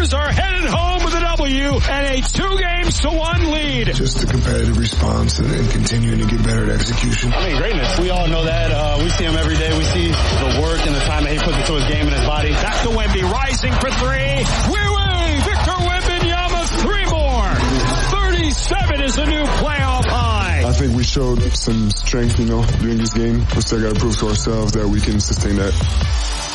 Brewers are headed home with a W and a 2-1 lead. Just the competitive response and continuing to get better at execution. I mean, greatness. We all know that. We see him every day. We see the work and the time that he puts into his game and his body. Back to Wemby, rising for three. Victor Wembanyama, 3 more. 37 is a new playoff high. I think we showed some strength, during this game. We still got to prove to ourselves that we can sustain that.